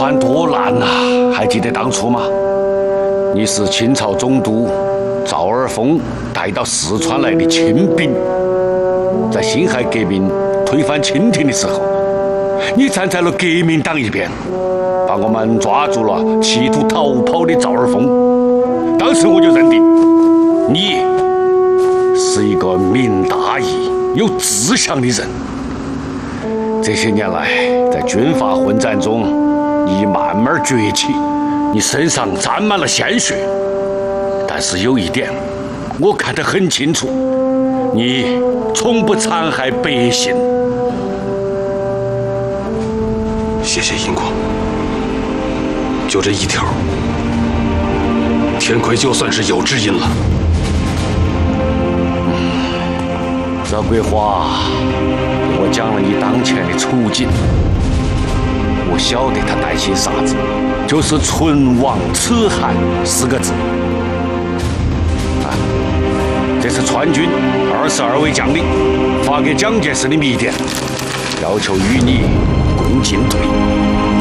犯多难呐！还记得当初吗？你是清朝总督赵尔丰带到四川来的清兵，在辛亥革命推翻清廷的时候，你站在了革命党一边，把我们抓住了企图逃跑的赵尔丰。当时我就认定你是一个明大义、有志向的人。这些年来，在军阀混战中，你慢慢崛起，你身上沾满了鲜血。但是有一点，我看得很清楚，你从不残害百姓。 谢谢银光，就这一条，天魁就算是有知音了。 赵桂花，我讲了你当前的处境，我晓得他担心啥子，就是“唇亡齿寒”4个字。这是川军22位将领发给蒋介石的密电，要求与你共进退。